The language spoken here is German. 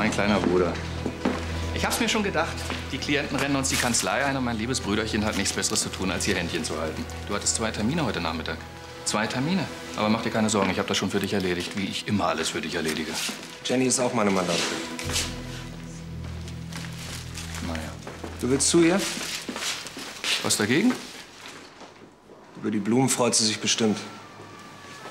Mein kleiner Bruder. Ich hab's mir schon gedacht. Die Klienten rennen uns die Kanzlei ein und mein liebes Brüderchen hat nichts Besseres zu tun, als hier Händchen zu halten. Du hattest 2 Termine heute Nachmittag. 2 Termine. Aber mach dir keine Sorgen, ich habe das schon für dich erledigt, wie ich immer alles für dich erledige. Jenny ist auch meine Mandantin. Naja. Du willst zu ihr? Was dagegen? Über die Blumen freut sie sich bestimmt.